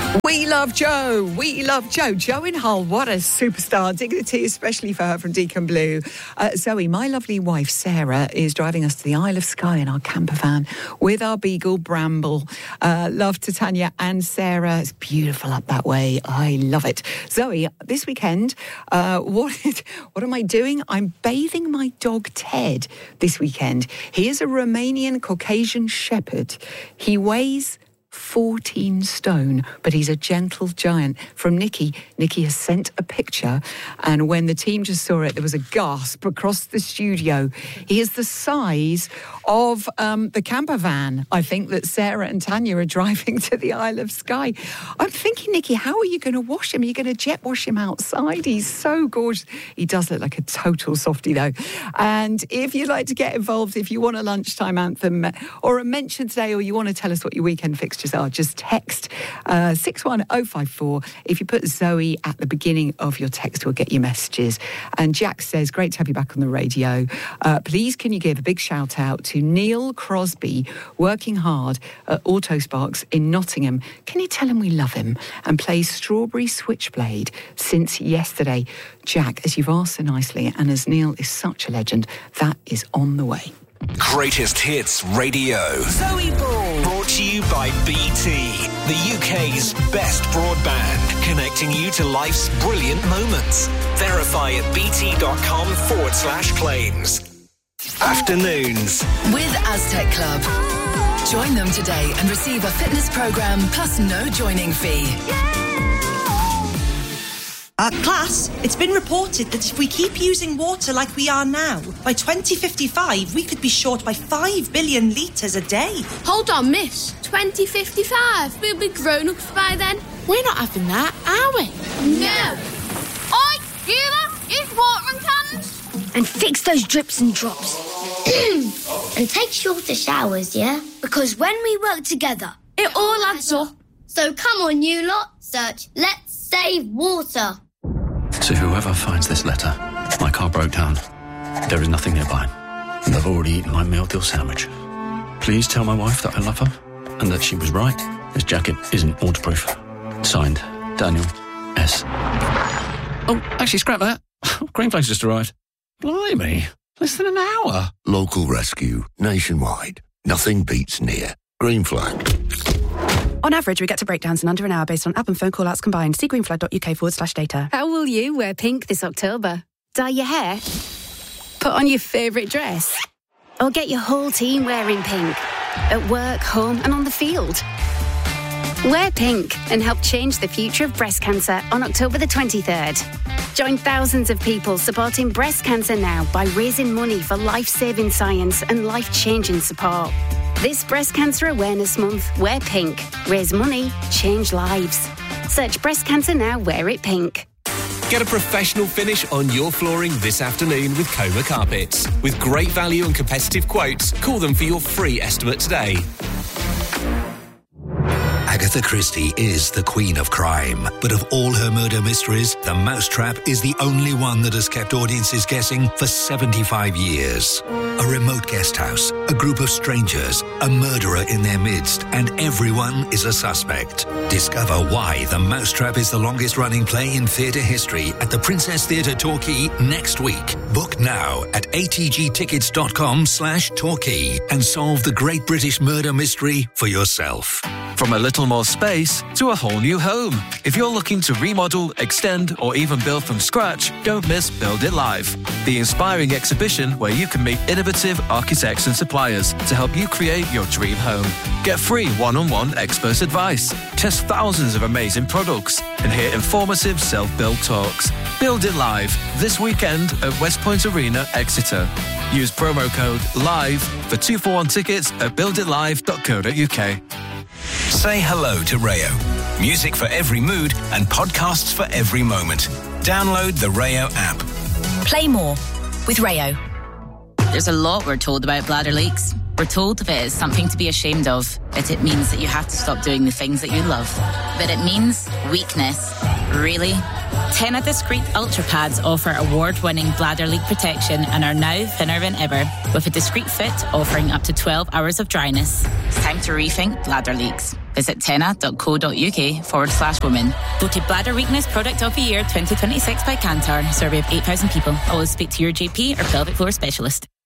We love Joe. We love Joe. Joe in Hull, what a superstar. Dignity, especially for her from Deacon Blue. Zoe, my lovely wife, Sarah, is driving us to the Isle of Skye in our camper van with our beagle, Bramble. Love to Tanya and Sarah. It's beautiful up that way. I love it. Zoe, this weekend, what am I doing? I'm bathing my dog, Ted, this weekend. He is a Romanian Caucasian Shepherd. He weighs 14 stone, but he's a gentle giant. From Nikki. Nikki has sent a picture, and when the team just saw it, there was a gasp across the studio. He is the size of the camper van, I think, that Sarah and Tanya are driving to the Isle of Skye. I'm thinking, Nikki, how are you going to wash him? Are you going to jet wash him outside? He's so gorgeous. He does look like a total softie, though. And if you'd like to get involved, if you want a lunchtime anthem or a mention today, or you want to tell us what your weekend fixtures are, just text 61054. If you put Zoe at the beginning of your text, we'll get your messages. And Jack says, great to have you back on the radio. Please can you give a big shout out to Neil Crosby, working hard at Autosparks in Nottingham. Can you tell him we love him and play Strawberry Switchblade since yesterday? Jack, as you've asked so nicely, and as Neil is such a legend, that is on the way. Greatest Hits Radio. Zoe Ball. Brought to you by BT, the UK's best broadband, connecting you to life's brilliant moments. Verify at bt.com/claims. Afternoons With Aztec Club. Join them today and receive a fitness program plus no joining fee. Class, it's been reported that if we keep using water like we are now, by 2055 we could be short by 5 billion litres a day. Hold on, miss. 2055? We'll be grown-ups by then. We're not having that, are we? No. Oi, hear that? Use watering cans. And fix those drips and drops. And take shorter showers, yeah? Because when we work together, it all adds up. So come on, you lot. Search Let's Save Water. To whoever finds this letter, my car broke down. There is nothing nearby, and I've already eaten my meal deal sandwich. Please tell my wife that I love her and that she was right. This jacket isn't waterproof. Signed, Daniel S. Oh, actually, scrap that. Green Flag's just arrived. Blimey, less than an hour. Local rescue, nationwide. Nothing beats near. Green Flag. On average, we get to breakdowns in under an hour based on app and phone call-outs combined. See greenflag.uk/data. How will you wear pink this October? Dye your hair? Put on your favourite dress? Or get your whole team wearing pink? At work, home and on the field? Wear pink and help change the future of breast cancer on October the 23rd. Join thousands of people supporting breast cancer now by raising money for life-saving science and life-changing support. This Breast Cancer Awareness Month, wear pink. Raise money, change lives. Search Breast Cancer Now, wear it pink. Get a professional finish on your flooring this afternoon with Coma Carpets. With great value and competitive quotes, call them for your free estimate today. Agatha Christie is the queen of crime, but of all her murder mysteries, The Mousetrap is the only one that has kept audiences guessing for 75 years. A remote guest house, a group of strangers, a murderer in their midst, and everyone is a suspect. Discover why The Mousetrap is the longest-running play in theatre history at the Princess Theatre Torquay next week. Book now at atgtickets.com/Torquay and solve the great British murder mystery for yourself. From a little more space to a whole new home. If you're looking to remodel, extend, or even build from scratch, don't miss Build It Live, the inspiring exhibition where you can meet innovative architects and suppliers to help you create your dream home. Get free one-on-one expert advice, test thousands of amazing products, and hear informative self-build talks. Build It Live this weekend at West Point Arena, Exeter. Use promo code LIVE for 2-for-1 tickets at builditlive.co.uk. Say hello to Rayo. Music for every mood and podcasts for every moment. Download the Rayo app. Play more with Rayo. There's a lot we're told about bladder leaks. We're told if it is something to be ashamed of, that it means that you have to stop doing the things that you love. But it means weakness. Really? Tena Discreet Ultra Pads offer award-winning bladder leak protection and are now thinner than ever, with a discreet fit offering up to 12 hours of dryness. It's time to rethink bladder leaks. Visit tenna.co.uk/women. Voted Bladder Weakness Product of the Year 2026 by Kantar. Survey of 8,000 people. Always speak to your GP or pelvic floor specialist.